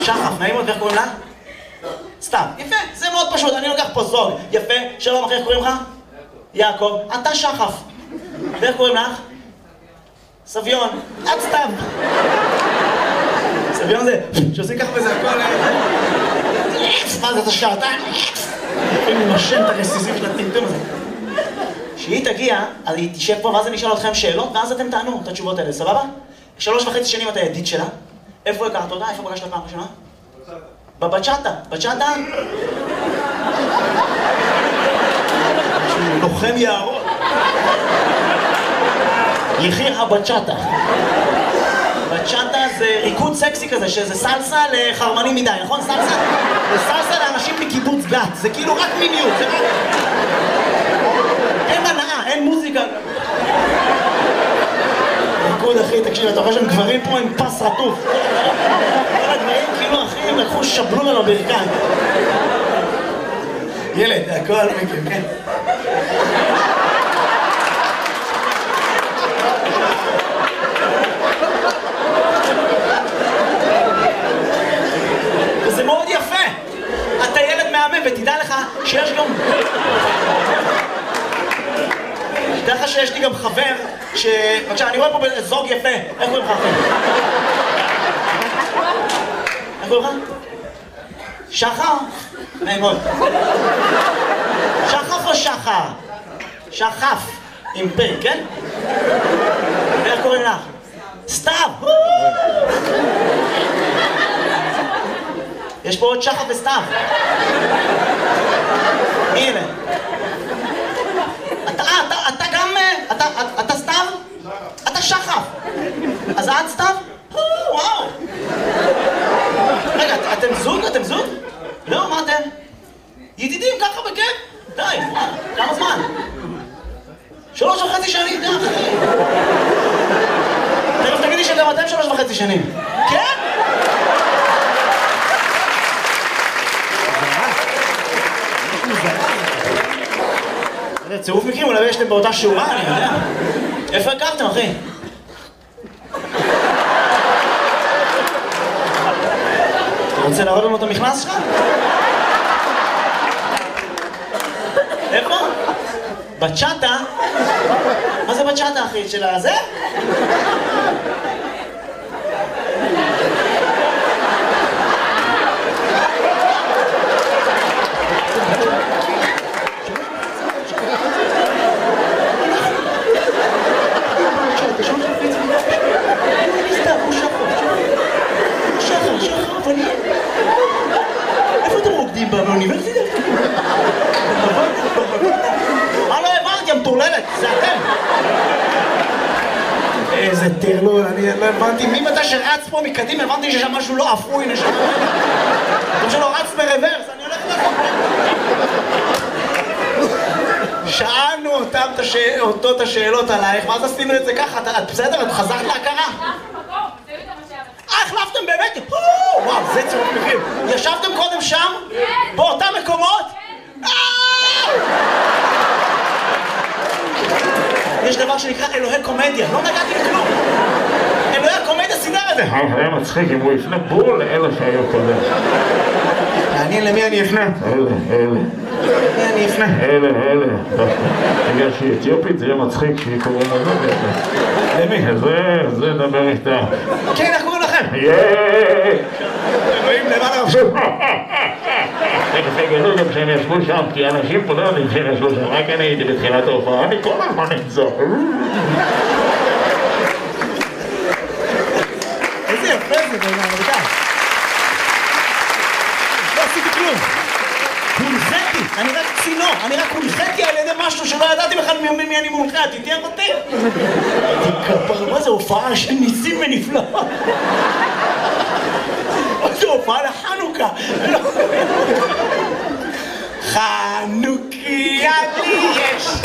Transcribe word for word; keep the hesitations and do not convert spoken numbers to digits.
שחף, נעים מאוד, איך קוראים לה? סתם, יפה, זה מאוד פשוט, אני לוקח פה זוג, יפה, שלום אחי, איך קוראים לך? יעקב, אתה שחף. ואיך קוראים לך? סביון, את סתם. סביון זה, שעושים ככה וזה הכל... מה זה, אתה שעתיים? לפעמים הוא נושם את הרסיסים של הטמטום הזה. כשהיא תגיע, אז היא תשב פה ואז אני אשאל אתכם שאלות, ואז אתם תענו את התשובות האלה, סבבה? שלוש וחצי שנים אתה ידיד שלה. איפה הכרת אותה? איפה פגשת פעם ראשונה? בבצ'אטה. בצ'אטה? לוחם יערות. יחיר הבצ'אטה. בצ'אטה זה ריקוד סקסי כזה, שזה סלסה לחרמנים מדי, נכון? סלסה? זה סלסה לאנשים מקיבוץ גת, זה כאילו רק מיניות, זה רק... אין הנאה, אין מוזיקה. ריקוד אחי, תקשיב, אתה רואה שהם גברים פה עם פס רטוף. כל הגברים כאילו אחי, הם לקחו שבלו על הברכיים. ילד, הכל מכם, כן? וזה מאוד יפה. אתה ילד מהמם, ותדע לך שיש גם... תדע לך שיש לי גם חבר ש... בבקשה, אני רואה פה זוג יפה. איך קוראים לך אחי? איך קוראים לך? שחר? נעים מאוד. שחף או שחר? שחף. עם פה, כן? ואיך קוראים לך? סתיו! יש פה עוד שחף וסתיו. מי אלה? אתה, אתה, אתה גם... אתה, אתה סתיו? אתה שחף. אז את סתיו? וואו. רגע, אתם זוג? אתם זוג? לא, מה אתם? ידידים ככה בכיף? די, כמה זמן? שלוש וחצי שנים, די. תכף תגידי שאתם אתם שלוש וחצי שנים. כן? זה צירוף מקרים, אולי יש להם באותה שורה, אני יודע. איפה הכרתם, אחי? אתה רוצה להראות לנו את המכנס שלך? איפה? בצ'אטה? מה זה בצ'אטה, אחי? של הזה? איפה אתם רוקדים באוניברסיטה? מה לא הבנתי, המטורללת, זה אתם. איזה טרלול, אני לא הבנתי, מי מתי שרץ פה מקדים, הבנתי שיש שם משהו לא אפוי, נשמע. כמו שלא רץ ברוורס, אני הולך לך. שאלנו אותו את השאלות עלייך, ואז עשינו את זה ככה, את בסדר? את חזרת להכרה? אה, החלפתם באמת? וואו, זה צירוף מקרים. ישבתם קודם שם? באותם מקומות? יש דבר שנקרא אלוהי קומדיה, לא נגעתי בכלום. אלוהי הקומדיה סידר את זה. היה מצחיק אם הוא יפנה בול לאלה שהיו קודם. מעניין למי אני אפנה? אלה, אלה. למי אני אפנה? אלה, אלה. בגלל שהיא אתיופית זה יהיה מצחיק שהיא קוראים לזה. למי? זה, זה דבר איתה. כן, איך קוראים לכם? יאיי! אלוהים למעלה עכשיו. תכף יגלו גם שהם ישבו שם, כי אנשים פה לא יודעים שהם ישבו שם, רק אני הייתי בתחילת ההופעה, אני כל הזמן נמצא. איזה יפה זה, בעיניי, רבותיי. לא עשיתי כלום. הונחתי, אני רק צינור, אני רק הונחתי על ידי משהו שלא ידעתי בכלל מי אני מונחה, תתיח אותי. כפר, מה זה הופעה של ניסים ונפלאות? זו הופעה לחנוכה. חנוכיה לי יש.